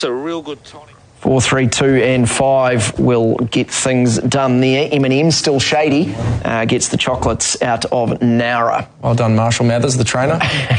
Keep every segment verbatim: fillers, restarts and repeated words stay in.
It's a real good tonic. Four, three, two, and five will get things done there. M and M still shady. Uh, gets the chocolates out of Nowra. Well done, Marshall Mathers, the trainer.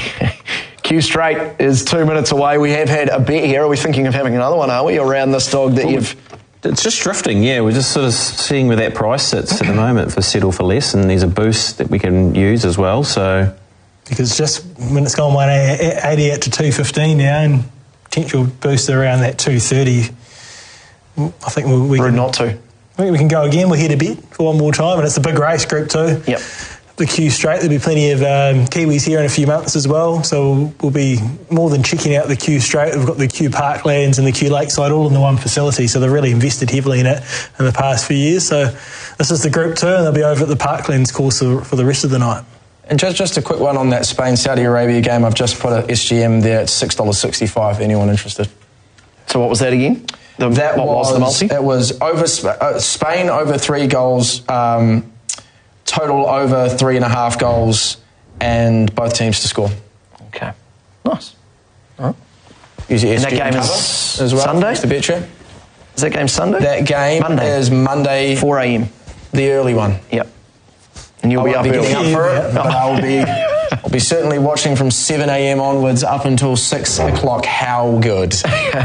Q Straight is two minutes away. We have had a bet here. Are we thinking of having another one? Are we around this dog that you've? It's just drifting, yeah. We're just sort of seeing where that price sits okay. at the moment for settle for less, and there's a boost that we can use as well. So because just when it's gone one eighty out to two fifteen now, and potential boost around that two thirty. I think we, we can not to. I think we can go again. We're here to bet for one more time, and it's a big race, Group Two. Yep. The Q Straight. There'll be plenty of um, Kiwis here in a few months as well, so we'll, we'll be more than checking out the Q Straight. We've got the Q Parklands and the Q Lakeside all in the one facility, so they've really invested heavily in it in the past few years. So this is the Group Two, and they'll be over at the Parklands course for the rest of the night. And just, just a quick one on that Spain-Saudi Arabia game. I've just put an S G M there at six dollars sixty-five. Anyone interested? So what was that again? The, that what was, was the multi? It was over uh, Spain over three goals, um, total over three and a half goals, and both teams to score. Okay, nice. All right. Use your and S G M that game is as well, Sunday. The bet share. Is that game Sunday? That game Monday. is Monday, four a m The early one. Yep. And you'll I be up be early. getting up for it, but I'll be. I'll be certainly watching from seven a m onwards up until six o'clock. How good.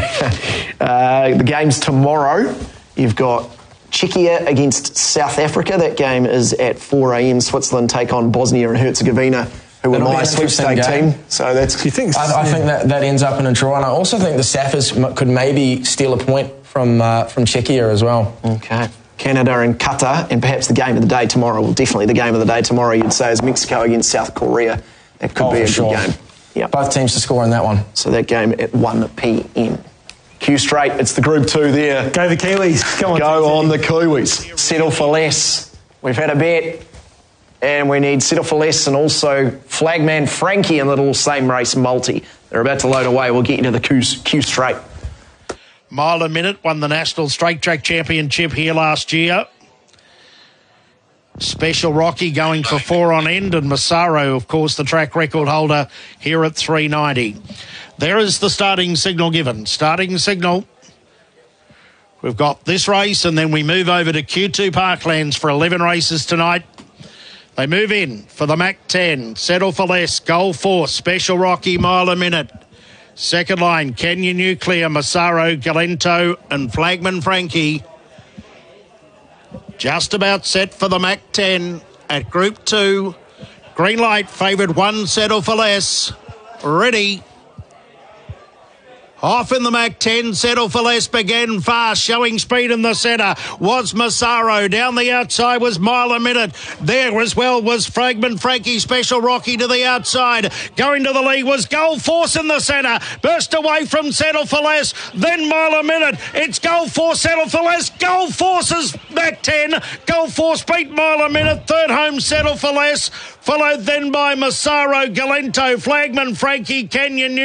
uh, the game's tomorrow. You've got Czechia against South Africa. That game is at four a m Switzerland take on Bosnia and Herzegovina, who were my sweepstake team. So that's... You think, I, I think that, that ends up in a draw. And I also think the Saffers could maybe steal a point from, uh, from Czechia as well. Okay. Canada and Qatar, and perhaps the game of the day tomorrow, well, definitely the game of the day tomorrow, you'd say, is Mexico against South Korea. That could oh, be a sure. good game. Yep. Both teams to score in that one. So that game at one p m Q Straight, it's the Group Two there. Go the Kiwis. Come on. Go on the Kiwis. Settle for less. We've had a bet, and we need settle for less, and also Flagman Frankie in the little same race multi. They're about to load away. We'll get you to the Q, Q Straight. Mile a Minute won the National Straight Track Championship here last year. Special Rocky going for four on end, and Massaro, of course, the track record holder here at three ninety. There is the starting signal given. Starting signal. We've got this race, and then we move over to Q two Parklands for eleven races tonight. They move in for the Mac ten. Settle for less. Goal four. Special Rocky, Mile a Minute. Second line, Kenya Nuclear, Massaro, Galento and Flagman Frankie. Just about set for the Mac ten at Group two. Green light, favoured one, settle for less. Ready. Off in the Mac ten, settle for less, began fast, showing speed in the centre was Massaro. Down the outside was Mile a Minute. There as well was Fragment Frankie, Special Rocky to the outside. Going to the lead was Goal Force in the centre. Burst away from Settle for Less, then Mile a Minute. It's Goal Force, Settle for Less. Goal Force is Mac ten. Goal Force beat Mile a Minute. Third home, Settle for Less. Followed then by Massaro, Galento, Flagman Frankie, Kenya New.